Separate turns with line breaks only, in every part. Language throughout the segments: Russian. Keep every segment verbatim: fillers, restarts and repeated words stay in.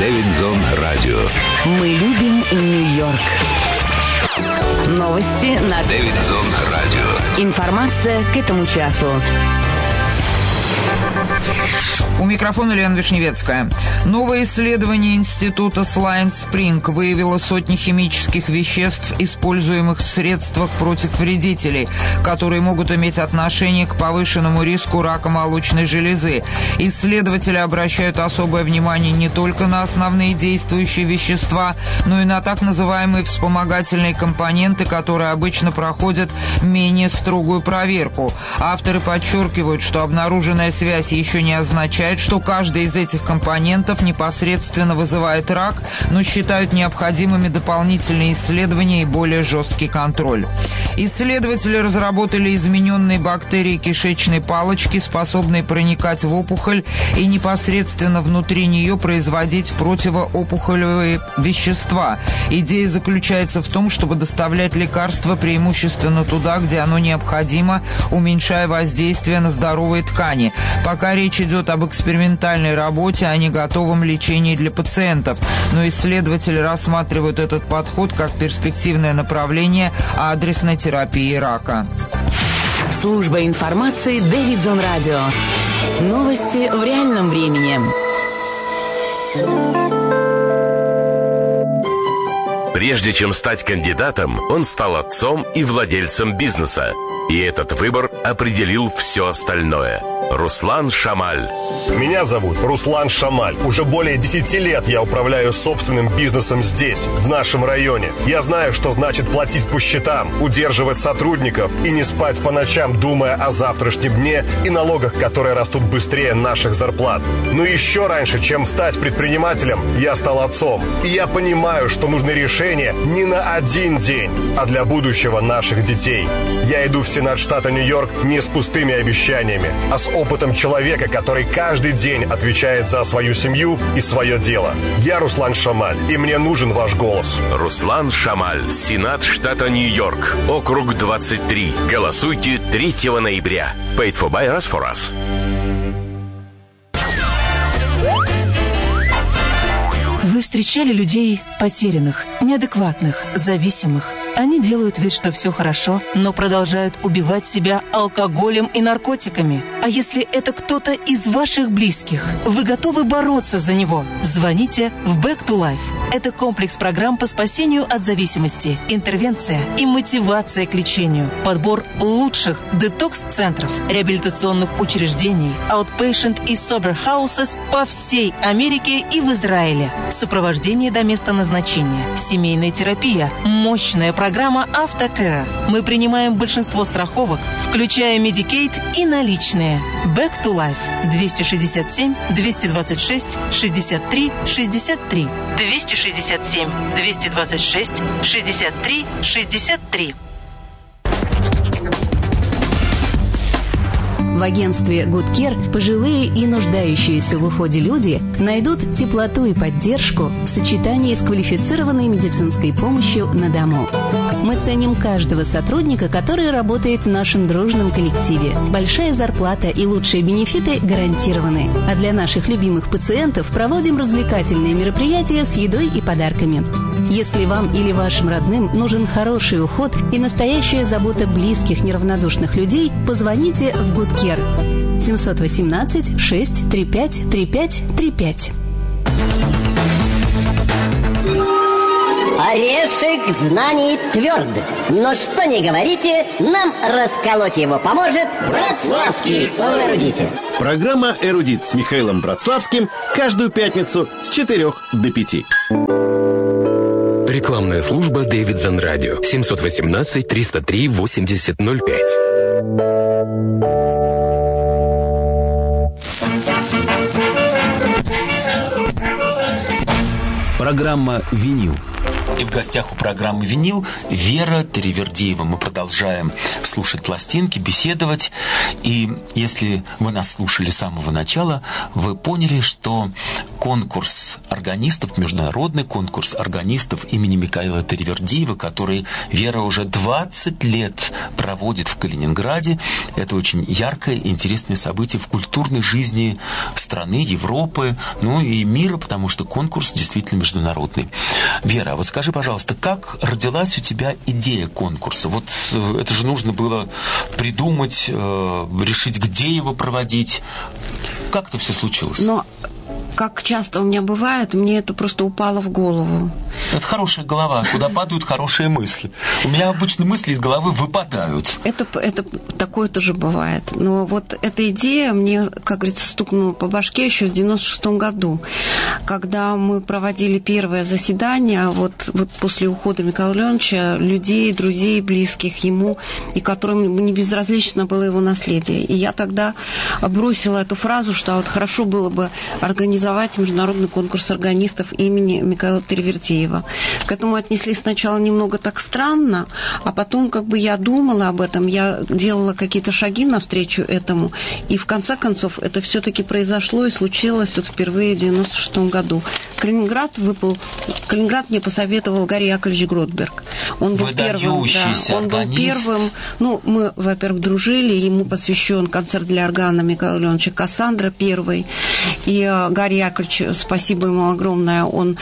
Дэвидсон Радио.
Мы любим Нью-Йорк. Новости на
Дэвидсон Радио.
Информация к этому часу.
У микрофона Лена Вишневецкая. Новое исследование института Слайн Спринг выявило сотни химических веществ, используемых в средствах против вредителей, которые могут иметь отношение к повышенному риску рака молочной железы. Исследователи обращают особое внимание не только на основные действующие вещества, но и на так называемые вспомогательные компоненты, которые обычно проходят менее строгую проверку. Авторы подчеркивают, что обнаруженная связь еще не означает, что каждый из этих компонентов непосредственно вызывает рак, но считают необходимыми дополнительные исследования и более жесткий контроль. Исследователи разработали измененные бактерии кишечной палочки, способные проникать в опухоль и непосредственно внутри нее производить противоопухолевые вещества. Идея заключается в том, чтобы доставлять лекарства преимущественно туда, где оно необходимо, уменьшая воздействие на здоровые ткани. Пока речь идет об экспериментальной работе, а не готовом лечении для пациентов, но исследователи рассматривают этот подход как перспективное направление адресной терапии рака.
Служба информации Дэвидсон Радио. Новости в реальном времени.
Прежде чем стать кандидатом, он стал отцом и владельцем бизнеса. И этот выбор определил все остальное. Руслан Шамаль.
Меня зовут Руслан Шамаль. Уже более десяти лет я управляю собственным бизнесом здесь, в нашем районе. Я знаю, что значит платить по счетам, удерживать сотрудников и не спать по ночам, думая о завтрашнем дне и налогах, которые растут быстрее наших зарплат. Но еще раньше, чем стать предпринимателем, я стал отцом. И я понимаю, что нужны решения не на один день, а для будущего наших детей. Я иду в Сенат штата Нью-Йорк не с пустыми обещаниями, а с опытом человека, который каждый день отвечает за свою семью и свое дело. Я Руслан Шамаль, и мне нужен ваш голос.
Руслан Шамаль, Сенат штата Нью-Йорк, округ двадцать три. Голосуйте третьего ноября. Paid for by us for us.
Вы встречали людей потерянных, неадекватных, зависимых. Они делают вид, что все хорошо, но продолжают убивать себя алкоголем и наркотиками. А если это кто-то из ваших близких, вы готовы бороться за него? Звоните в Back to Life. Это комплекс программ по спасению от зависимости, интервенция и мотивация к лечению, подбор лучших детокс-центров, реабилитационных учреждений, outpatient и sober houses по всей Америке и в Израиле. Сопровождение до места назначения, семейная терапия, мощная программа Автокэра. Мы принимаем большинство страховок, включая Medicaid и наличные. Back to Life. двести шестьдесят семь двести двадцать шесть шестьдесят три шестьдесят три. двести шестьдесят семь двести двадцать шесть шестьдесят три шестьдесят три.
В агентстве Good Care пожилые и нуждающиеся в уходе люди найдут теплоту и поддержку в сочетании с квалифицированной медицинской помощью на дому. Мы ценим каждого сотрудника, который работает в нашем дружном коллективе. Большая зарплата и лучшие бенефиты гарантированы. А для наших любимых пациентов проводим развлекательные мероприятия с едой и подарками. Если вам или вашим родным нужен хороший уход и настоящая забота близких неравнодушных людей, позвоните в Good Care. семь один восемь шесть три пять три пять три пять.
Орешек знаний тверд, но что ни говорите, нам расколоть его поможет Братславский в «Эрудите».
Программа «Эрудит» с Михаилом Братславским каждую пятницу с четырех до пяти.
Рекламная служба Дэвидсон Радио. семь один восемь триста три восемьдесят ноль пять.
Программа «Винил».
И в гостях у программы «Винил» Вера Теревердеева. Мы продолжаем слушать пластинки, беседовать. И если вы нас слушали с самого начала, вы поняли, что конкурс органистов, международный конкурс органистов имени Михаила Таривердиева, который Вера уже двадцать лет проводит в Калининграде. Это очень яркое и интересное событие в культурной жизни страны, Европы, ну и мира, потому что конкурс действительно международный. Вера, вот скажи, пожалуйста, как родилась у тебя идея конкурса? Вот это же нужно было придумать, решить, где его проводить. Как это все случилось?
Но, как часто у меня бывает, мне это просто упало в голову.
Это хорошая голова, куда падают хорошие мысли. У меня обычно мысли из головы выпадают.
Это, это такое тоже бывает. Но вот эта идея мне, как говорится, стукнула по башке еще в девяносто шестом году, когда мы проводили первое заседание, вот, вот после ухода Михаила Леонидовича, людей, друзей, близких ему, и которым не безразлично было его наследие. И я тогда бросила эту фразу, что вот хорошо было бы организовать международный конкурс органистов имени Михаила Таривердиева. К этому отнеслись сначала немного так странно, а потом как бы я думала об этом, я делала какие-то шаги навстречу этому, и в конце концов это все-таки произошло и случилось вот впервые в девяносто шестом году. Калининград выпал, Калининград мне посоветовал Гарри Яковлевич Гродберг. Он был первым, да, он был первым, ну, мы, во-первых, дружили, ему посвящен концерт для органа Михаила Леонидовича «Кассандра» первый, и э, Гарри Яковлевич, спасибо ему огромное, он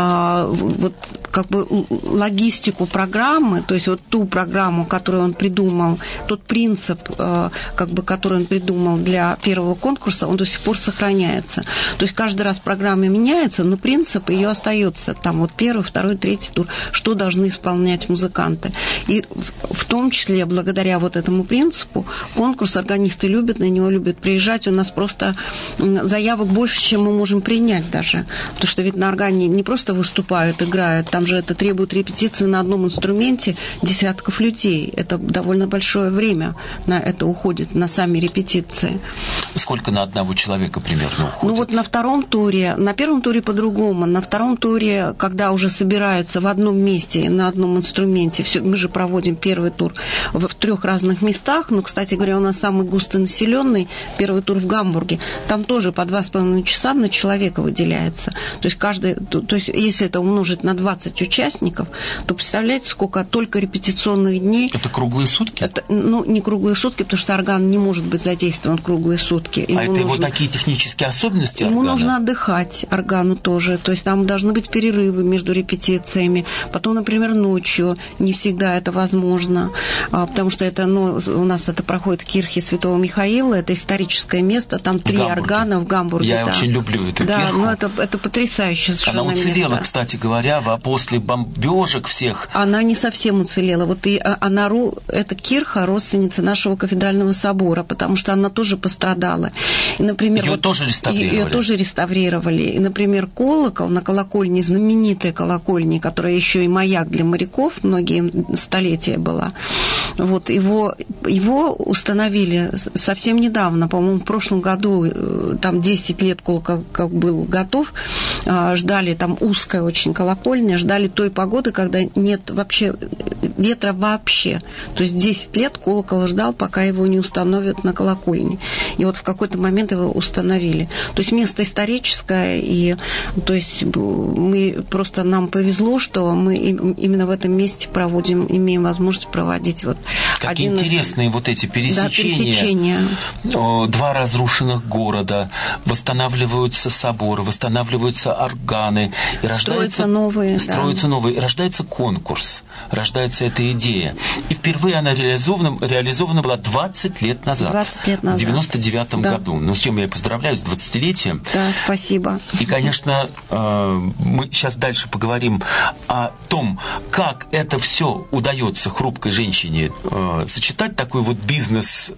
э, вот как бы логистику программы, то есть вот ту программу, которую он придумал, тот принцип, э, как бы, который он придумал для первого конкурса, он до сих пор сохраняется. То есть каждый раз программа меняется, но принцип ее остается. Там вот первый, второй, третий тур, что должны исполнять музыканты. И в том числе благодаря вот этому принципу конкурс органисты любят, на него любят приезжать. У нас просто заявок больше, чем мы можем принять даже. Потому что ведь на органе не просто выступают, играют, там же это требует репетиции на одном инструменте десятков людей. Это довольно большое время на это уходит, на сами репетиции.
Сколько на одного человека примерно уходит?
Ну вот на втором туре, на первом туре по-другому, на втором туре, когда уже собираются в одном месте, на одном инструменте, все, мы же проводим первый тур в, в трех разных местах, ну, кстати говоря, у нас самый густонаселенный первый тур в Гамбурге, там тоже по два с половиной часа на человека выделяется. То есть каждый, то, то есть если это умножить на двадцать участников, то представляете, сколько только репетиционных дней.
Это круглые сутки?
Это, ну, не круглые сутки, потому что орган не может быть задействован круглые сутки.
Ему а это нужно, его такие технические особенности
ему
органа?
Нужно отдыхать органу тоже, то есть там должны быть перерывы между репетициями. Потом, например, ночью не всегда это возможно, потому что это, ну, у нас это проходит в Кирхе Святого Михаила, это историческое место, там три органа в Гамбурге.
Я
да.
очень люблю эту
да,
кирху.
Да, ну это, это потрясающе совершенно
Она уцелела,
место.
Кстати говоря, после бомбежек всех.
Она не совсем уцелела. Вот и она, эта кирха родственница нашего кафедрального собора, потому что она тоже пострадала. И, например,
ее
вот,
тоже реставрировали.
Ее тоже реставрировали. И, например, колокол на колокольне, знаменитая колокольня, которая еще и маяк для моряков, многие столетия была. Вот его, его установили совсем недавно, по-моему, в прошлом году, там десять лет колокол как был готов, ждали, там узкая очень колокольня, ждали той погоды, когда нет вообще ветра вообще. То есть десять лет колокол ждал, пока его не установят на колокольне. И вот в какой-то момент его установили. То есть место историческое, и то есть мы просто нам повезло, что мы именно в этом месте проводим, имеем возможность проводить вот
Какие
один
интересные
из...
вот эти пересечения.
Да, пересечения.
Два разрушенных города, восстанавливаются соборы, восстанавливаются органы. И
строятся
рождается,
новые.
Строятся
да.
новые. И рождается конкурс, рождается эта идея. И впервые она реализована, реализована была двадцать лет назад.
двадцать лет назад.
В девяносто девятом
да.
году. Ну, с чем я поздравляю, с двадцатилетием.
Да, спасибо.
И, конечно, мы сейчас дальше поговорим о том, как это все удается хрупкой женщине сочетать такой вот бизнес,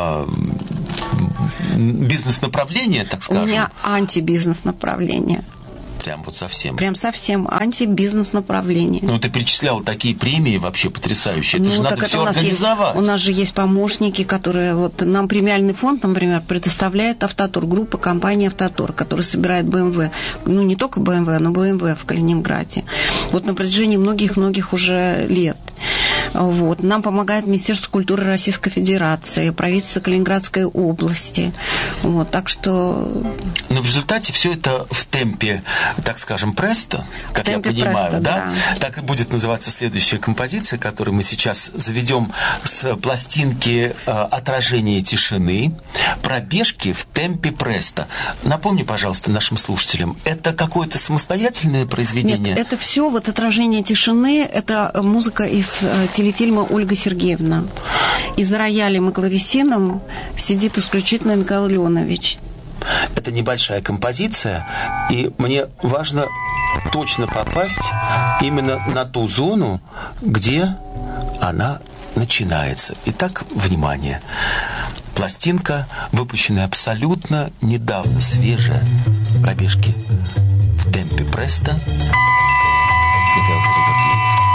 бизнес-направление, так скажем.
У меня антибизнес-направление.
Прям вот совсем.
Прям совсем антибизнес-направление.
Ну, ты перечисляла такие премии вообще потрясающие. Это
ну,
же надо все организовать.
Есть, у нас же есть помощники, которые... Вот нам премиальный фонд, например, предоставляет Автотур, группа компании Автотур, которая собирает бэ эм вэ. Ну, не только бэ эм вэ, но бэ эм вэ в Калининграде. Вот на протяжении многих-многих уже лет. Вот. Нам помогает Министерство культуры Российской Федерации, правительство Калининградской области. Вот. Так что...
Но в результате все это в темпе, так скажем, преста, как я понимаю,
преста,
да?
да?
Так и будет называться следующая композиция, которую мы сейчас заведем с пластинки «Отражение тишины», «Пробежки в темпе преста». Напомни, пожалуйста, нашим слушателям, это какое-то самостоятельное произведение?
Нет, это все вот «Отражение тишины», это музыка из телефильма «Ольга Сергеевна». И за роялем и клавесином сидит исключительно Михаил Леонович.
Это небольшая композиция, и мне важно точно попасть именно на ту зону, где она начинается. Итак, внимание. Пластинка, выпущенная абсолютно недавно, свежая. Пробежки в темпе преста. Михаил Таривердиев.